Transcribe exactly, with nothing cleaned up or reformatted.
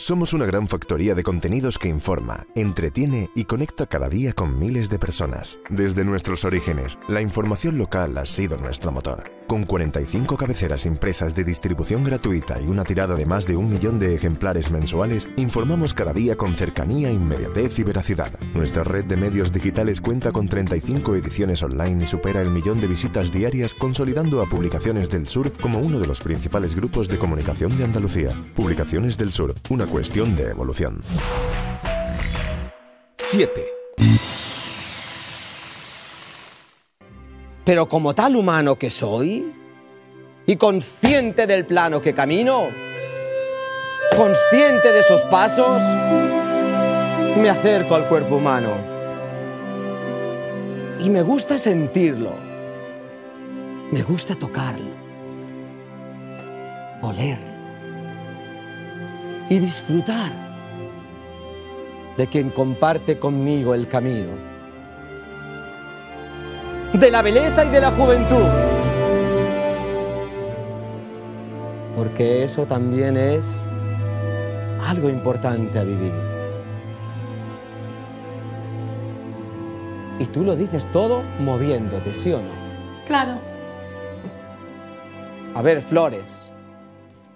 Somos una gran factoría de contenidos que informa, entretiene y conecta cada día con miles de personas. Desde nuestros orígenes, la información local ha sido nuestro motor. Con cuarenta y cinco cabeceras impresas de distribución gratuita y una tirada de más de un millón de ejemplares mensuales, informamos cada día con cercanía, inmediatez y veracidad. Nuestra red de medios digitales cuenta con treinta y cinco ediciones online y supera el millón de visitas diarias, consolidando a Publicaciones del Sur como uno de los principales grupos de comunicación de Andalucía. Publicaciones del Sur, una cuestión de evolución. siete. Pero como tal humano que soy, y consciente del plano que camino, consciente de esos pasos, me acerco al cuerpo humano. Y me gusta sentirlo, me gusta tocarlo, oler y disfrutar de quien comparte conmigo el camino, de la belleza y de la juventud, porque eso también es algo importante a vivir. Y tú lo dices todo moviéndote, ¿sí o no? Claro. A ver, Flores,